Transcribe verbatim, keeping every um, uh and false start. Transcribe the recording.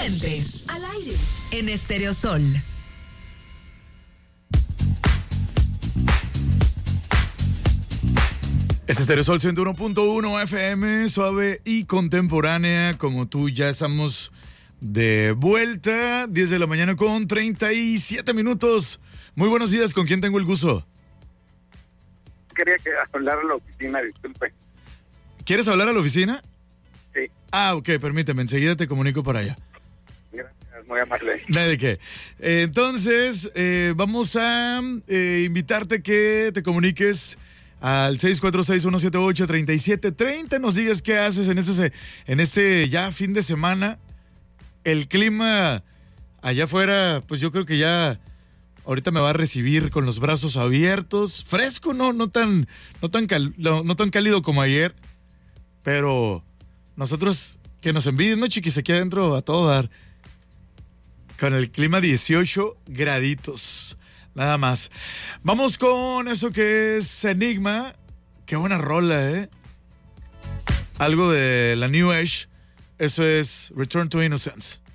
Puentes. Al aire. En Estéreo Sol. Es Estéreo Sol ciento uno punto uno F M, suave y contemporánea. Como tú, ya estamos de vuelta. diez de la mañana con treinta y siete minutos. Muy buenos días, ¿con quién tengo el gusto? Quería que hablar a la oficina, disculpe. ¿Quieres hablar a la oficina? Sí. Ah, ok, permíteme, enseguida te comunico para allá. Gracias, muy amable. No hay de qué. Eh, entonces, eh, vamos a eh, invitarte que te comuniques al seis cuatro seis, uno siete ocho, tres siete tres cero. Nos digas qué haces en este, en este ya fin de semana. El clima allá afuera, pues yo creo que ya ahorita me va a recibir con los brazos abiertos. Fresco, no, no tan, no tan, cal, no, no tan cálido como ayer. Pero nosotros que nos envidien, ¿no, chiquis? Aquí adentro a todo dar. Con el clima dieciocho graditos. Nada más. Vamos con eso que es Enigma. Qué buena rola, ¿eh? Algo de la New Age. Eso es Return to Innocence.